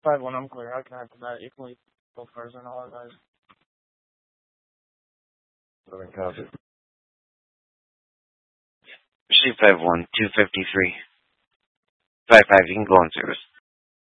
5-1, I'm clear. I can have that equally. Both cars are not guys. Southern copy. Receive 5-1, 253. 5-5, you can go on service.